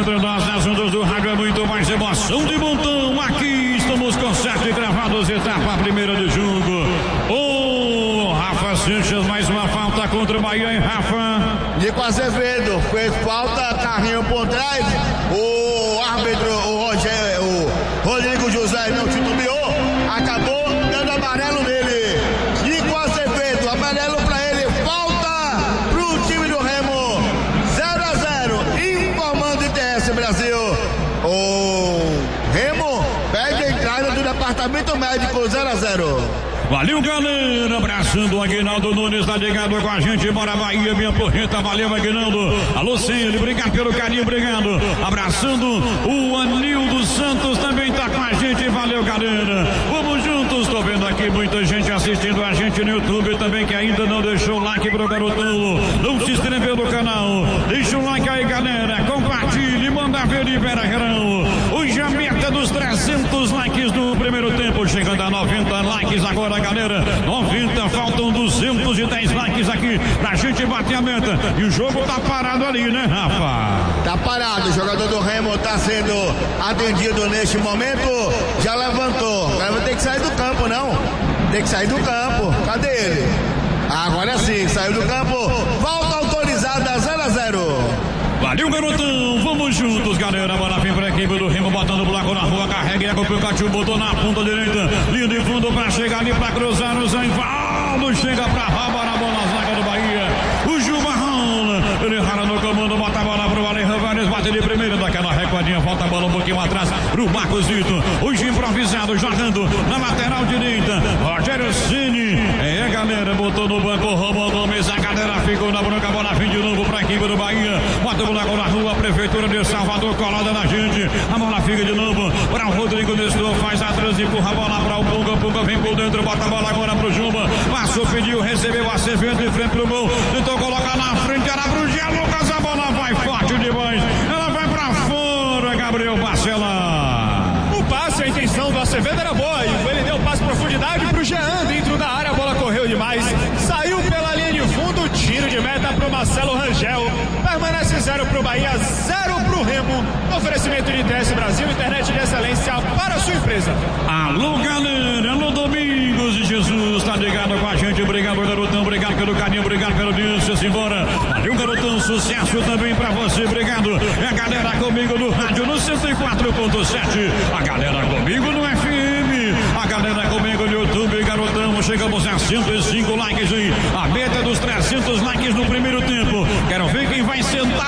entre nós, nas ondas do rádio é muito mais emoção de montão. Aqui estamos com 7 gravados, etapa primeira do jogo. Rafa Sanches, mais uma falta contra o Bahia, hein, Rafa? Nico Azevedo fez falta, carrinho por trás. O árbitro, o Rodrigo José não titubeou, acabou dando amarelo nele. Nico Azevedo, amarelo pra ele, falta pro time do Remo. 0-0, informando ITS Brasil. O Remo pede a entrada do departamento médico. 0-0. Valeu, galera, abraçando o Aguinaldo Nunes, tá ligado com a gente, bora Bahia, minha porreta, valeu, Aguinaldo, alô, Cílio, obrigado pelo carinho, obrigado, abraçando o Anildo Santos, também tá com a gente, valeu, galera, vamos juntos, tô vendo aqui muita gente assistindo a gente no YouTube também, que ainda não deixou o like pro garotão, não se inscreveu no canal, deixa o like aí, galera, compartilhe, manda ver, libera, Herão, hoje a meta dos 300 likes do primeiro tempo, chegando a 90 likes agora, galera, 90, faltam 210 likes aqui pra gente bater a meta. E o jogo tá parado ali, né, Rafa? Tá parado, o jogador do Remo tá sendo atendido neste momento, já levantou. Agora vai ter que sair do campo, não? Tem que sair do campo. Cadê ele? Agora sim, saiu do campo. Volta autorizada, 0-0. Valeu, garotão, vamos juntos, galera, bora vir pra equipe do Remo, botando o bloco na rua, carrega e o Pikachu botou na ponta direita, linha de fundo pra chegar ali, pra cruzar o Zaivaldo, chega pra roubar a bola na zaga do Bahia, o Gilbarrão, ele rala no comando, bota a bola pro Alejandro Vares, bate de primeira, daquela recuadinha, volta a bola um pouquinho atrás, pro Marcos Zito, hoje improvisado, jogando na lateral direita, Rogério Ceni, galera, botou no banco, Romão Gomes, a galera ficou na bronca, a bola vem de novo pra equipe do Bahia, bota o buraco na rua, a prefeitura de Salvador colada na gente, a bola fica de novo para o Rodrigo Nestor, faz a trans, empurra a bola para o Punga vem por dentro, bota a bola agora pro Jumba, passou, pediu, recebeu, Acevedo de frente pro gol, tentou colocar na frente, era pro Gia Lucas, a bola vai forte demais, ela vai pra fora, Gabriel Barcela. O passe, a intenção do Acevedo era boa, e ele deu passe profundidade pro Jean, dentro da área, a bola correu demais, saiu pela linha de fundo, tiro de meta pro Marcelo Rangel, permanece 0 pro Bahia, 0 pro Remo, oferecimento de ITS Brasil, internet de excelência para a sua empresa. Alô, galera, alô, Domingos de Jesus, tá ligado com a gente, obrigado, garotão, obrigado pelo carinho, obrigado pelo audiência, simbora, valeu, garotão, sucesso também pra você, obrigado, é a galera comigo no rádio, no 104.7, a galera comigo no FM, a galera comigo no YouTube, garotão, chegamos a 105 likes aí, a meta dos 300 likes no primeiro tempo, quero ver quem vai sentar